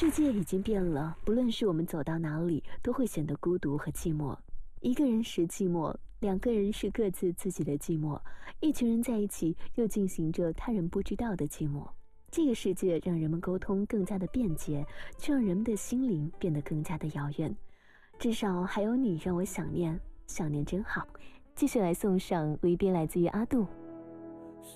世界已经变了，不论是我们走到哪里，都会显得孤独和寂寞。一个人是寂寞，两个人是各自自己的寂寞，一群人在一起又进行着他人不知道的寂寞。这个世界让人们沟通更加的便捷，却让人们的心灵变得更加的遥远。至少还有你让我想念，想念真好。继续来送上离别来自于阿杜，